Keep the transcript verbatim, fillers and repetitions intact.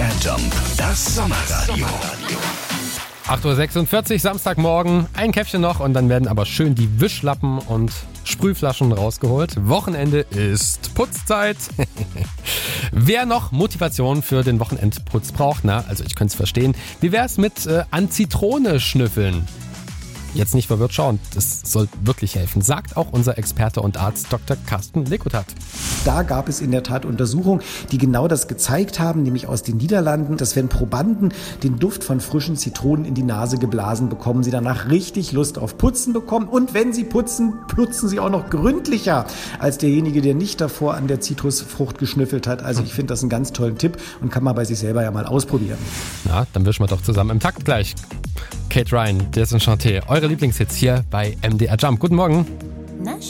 R Jump, das Sommerradio. acht Uhr sechsundvierzig, Samstagmorgen, ein Käffchen noch und dann werden aber schön die Wischlappen und Sprühflaschen rausgeholt. Wochenende ist Putzzeit. Wer noch Motivation für den Wochenendputz braucht, na, also ich könnte es verstehen. Wie wär's mit äh, an Zitrone schnüffeln? Jetzt nicht verwirrt schauen, das soll wirklich helfen, sagt auch unser Experte und Arzt Doktor Carsten Lekutat. Da gab es in der Tat Untersuchungen, die genau das gezeigt haben, nämlich aus den Niederlanden, dass wenn Probanden den Duft von frischen Zitronen in die Nase geblasen bekommen, sie danach richtig Lust auf Putzen bekommen. Und wenn sie putzen, putzen sie auch noch gründlicher als derjenige, der nicht davor an der Zitrusfrucht geschnüffelt hat. Also ich finde das einen ganz tollen Tipp und kann man bei sich selber ja mal ausprobieren. Na, dann wischen wir doch zusammen im Takt gleich. Kate Ryan, Desenchanté, eure Lieblingshits hier bei M D R Jump. Guten Morgen.